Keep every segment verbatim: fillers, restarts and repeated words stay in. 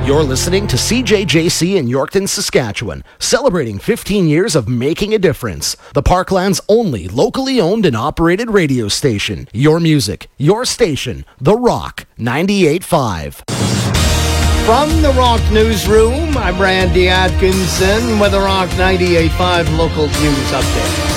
You're listening to C J J C in Yorkton, Saskatchewan, celebrating fifteen years of making a difference. The Parkland's only locally owned and operated radio station. Your music, your station, The Rock ninety-eight point five. From the Rock Newsroom, I'm Randy Atkinson with the Rock ninety-eight point five local news update.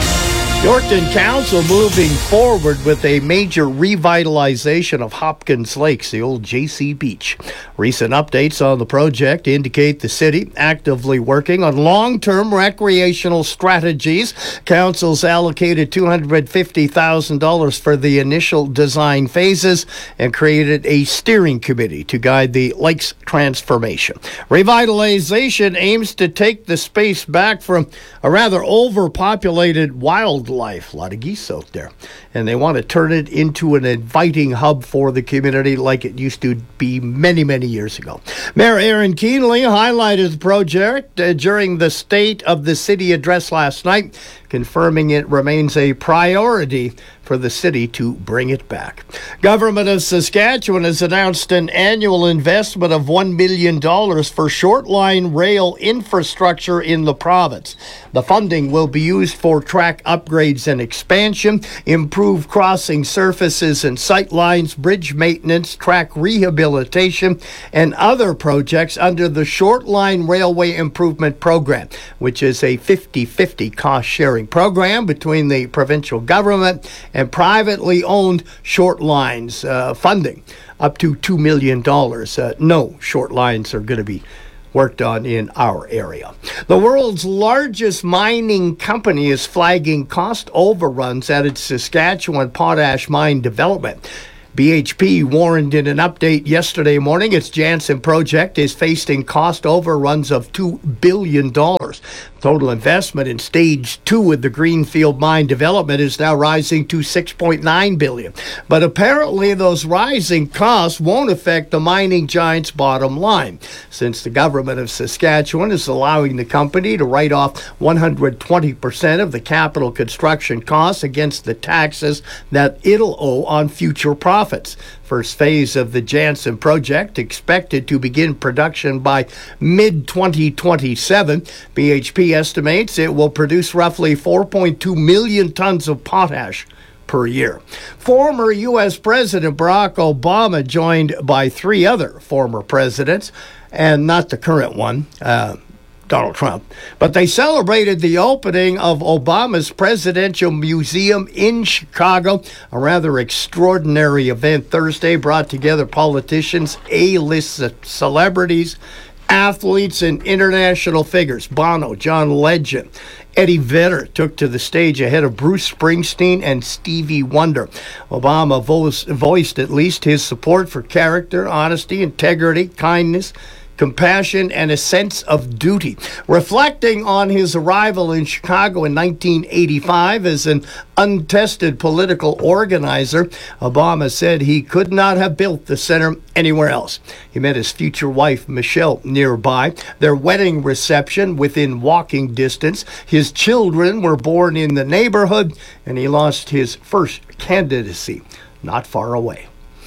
Yorkton Council moving forward with a major revitalization of Hopkins Lakes, the old J C Beach. Recent updates on the project indicate the city actively working on long-term recreational strategies. Council's allocated two hundred fifty thousand dollars for the initial design phases and created a steering committee to guide the lake's transformation. Revitalization aims to take the space back from a rather overpopulated wildlife. Life. A lot of geese out there. And they want to turn it into an inviting hub for the community like it used to be many, many years ago. Mayor Aaron Keenley highlighted the project uh, during the State of the City address last night, confirming it remains a priority for the city to bring it back. Government of Saskatchewan has announced an annual investment of one million dollars for short-line rail infrastructure in the province. The funding will be used for track upgrades and expansion, improved crossing surfaces and sight lines, bridge maintenance, track rehabilitation, and other projects under the Short Line Railway Improvement Program, which is a fifty-fifty cost-sharing program between the provincial government and privately owned short lines, uh, funding up to two million dollars. Uh, no short lines are going to be worked on in our area. The world's largest mining company is flagging cost overruns at its Saskatchewan potash mine development. B H P warned in an update yesterday morning its Jansen project is facing cost overruns of two billion dollars. Total investment in stage two of the Greenfield mine development is now rising to six point nine billion dollars. But apparently those rising costs won't affect the mining giant's bottom line, since the government of Saskatchewan is allowing the company to write off one hundred twenty percent of the capital construction costs against the taxes that it'll owe on future profits. First phase of the Jansen project expected to begin production by mid twenty twenty-seven. B H P estimates it will produce roughly four point two million tons of potash per year. Former U S President Barack Obama, joined by three other former presidents, and not the current one, uh, Donald Trump, but they celebrated the opening of Obama's Presidential Museum in Chicago, a rather extraordinary event Thursday, brought together politicians, A-list celebrities, athletes, and international figures. Bono, John Legend, Eddie Vedder took to the stage ahead of Bruce Springsteen and Stevie Wonder. Obama vo- voiced at least his support for character, honesty, integrity, kindness, compassion, and a sense of duty. Reflecting on his arrival in Chicago in nineteen eighty-five as an untested political organizer, Obama said he could not have built the center anywhere else. He met his future wife, Michelle, nearby. Their wedding reception within walking distance. His children were born in the neighborhood, and he lost his first candidacy not far away.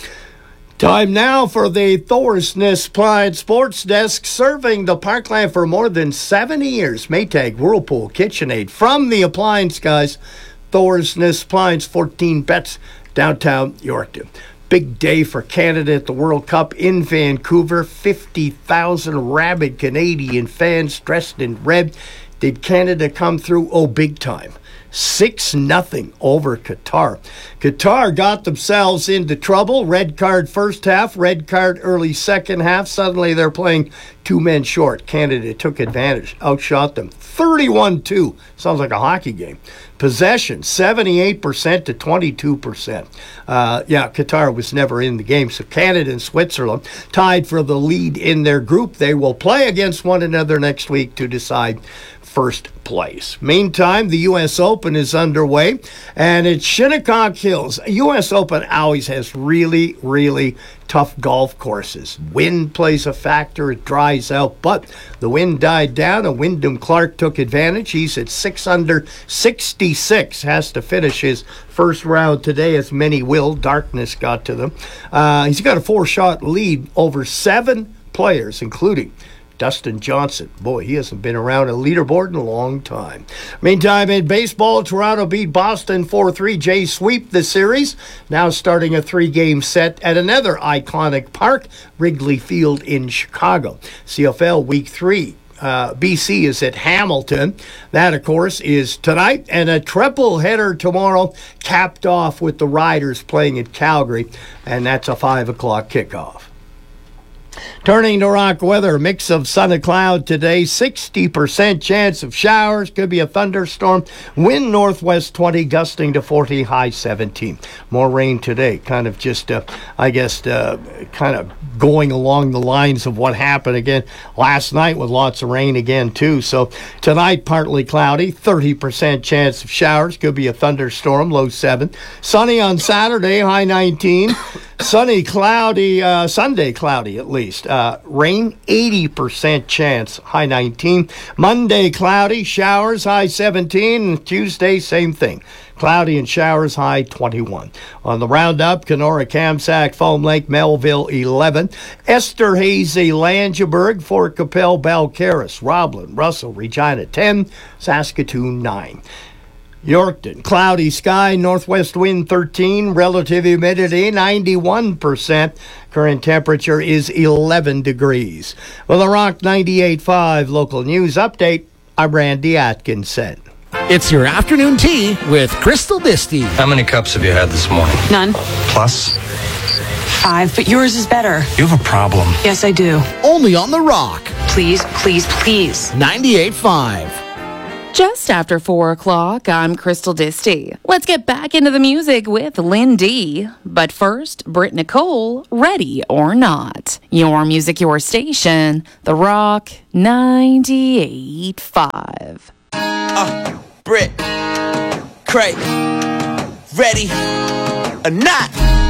Time now for the Thorsness Appliance Sports Desk, serving the Parkland for more than seventy years. Maytag, Whirlpool, KitchenAid, from the appliance guys. Thorsness Appliance, fourteen Bets, downtown Yorkton. Big day for Canada at the World Cup in Vancouver. fifty thousand rabid Canadian fans dressed in red. Did Canada come through? Oh, big time. six nothing over Qatar. Qatar got themselves into trouble. Red card first half, red card early second half. Suddenly they're playing two men short. Canada took advantage, outshot them thirty-one two. Sounds like a hockey game. Possession, seventy-eight percent to twenty-two percent. Uh, yeah, Qatar was never in the game. So Canada and Switzerland tied for the lead in their group. They will play against one another next week to decide first place. Meantime, the U S Open is underway, and it's Shinnecock Hills. U S Open always has really, really tough golf courses. Wind plays a factor. It dries out, but the wind died down, and Wyndham Clark took advantage. He's at six under sixty-six, has to finish his first round today, as many will. Darkness got to them. Uh, he's got a four-shot lead over seven players, including Dustin Johnson. Boy, he hasn't been around a leaderboard in a long time. Meantime, in baseball, Toronto beat Boston four three. Jays sweep the series, now starting a three-game set at another iconic park, Wrigley Field in Chicago. C F L Week three. Uh, B C is at Hamilton. That, of course, is tonight. And a triple header tomorrow, capped off with the Riders playing at Calgary. And that's a five o'clock kickoff. Turning to rock weather, mix of sun and cloud today, sixty percent chance of showers, could be a thunderstorm, wind northwest twenty, gusting to forty, high seventeen. More rain today, kind of just, uh, I guess, uh, kind of going along the lines of what happened again last night with lots of rain again, too. So tonight, partly cloudy, thirty percent chance of showers, could be a thunderstorm, low seven. Sunny on Saturday, high nineteen. Sunny, cloudy, uh, Sunday cloudy at least. Uh, rain, eighty percent chance, high nineteen. Monday, cloudy, showers, high seventeen. And Tuesday, same thing. Cloudy and showers, high twenty-one. On the roundup, Kenora, Kamsack, Foam Lake, Melville, eleven. Esterhazy, Langeberg, Fort Capel, Balcarres, Roblin, Russell, Regina, ten. Saskatoon, nine. Yorkton, cloudy sky, northwest wind thirteen, relative humidity ninety-one percent. Current temperature is eleven degrees. With a Rock ninety-eight point five local news update, I'm Randy Atkinson. It's your afternoon tea with Crystal Disty. How many cups have you had this morning? None. Plus? Five, but yours is better. You have a problem. Yes, I do. Only on The Rock. Please, please, please. ninety-eight point five. Just after four o'clock, I'm Crystal Disty. Let's get back into the music with Lynn D. But first, Britt Nicole, Ready or Not. Your music, your station, The Rock ninety-eight point five. Uh, Britt, Craig, Ready or Not.